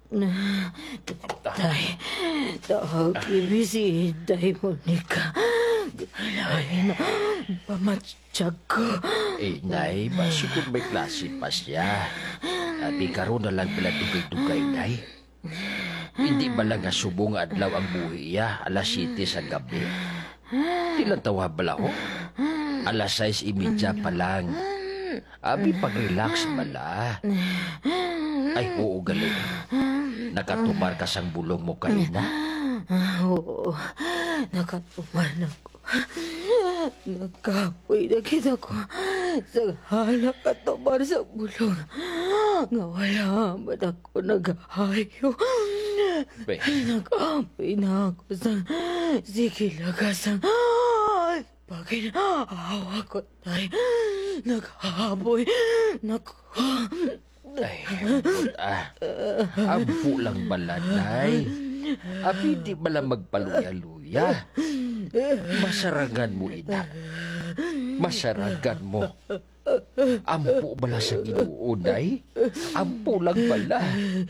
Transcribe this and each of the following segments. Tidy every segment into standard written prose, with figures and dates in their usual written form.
Day, dahag ibisi, day Monica. Lain, pamatsyag ko. Nay, masiguro may klase pa siya. Di karoon na lang pala dugay-dugay, nay. Hindi ba lang nga subong adlaw ang buhi ya, alas 7 sa gabi. Ilan tawa bala ho? Alas 6:30 pa lang. Abi pag-relax bala. Ay, oo, galing. Nakatumar ka sang bulong mo kaina. Oo, nakatuman ako. Nagkapoy na kita ko sa halak katumar sa bulong. Nga wala man ako naghahayo. Be, Nag-apoy na ako sa sikilagasang paginahawa ko tayo. Naghaboy. Naku. ay, ampo lang bala, nay. Abi di bala magpaluya-luya. Masaragan mo, ina. Masaragan mo. Ampo bala sa Ginoo, nay. Ampo lang bala.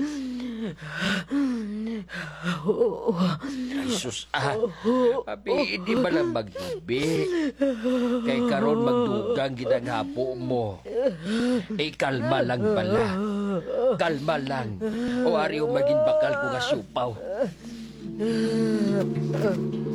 Ay, sus, abi, hindi bala maghibi. Kay karon magdugang ginanghapo mo. Kalma lang bala. Kalma lang. O ariyo maging bakal ko nga siupaw.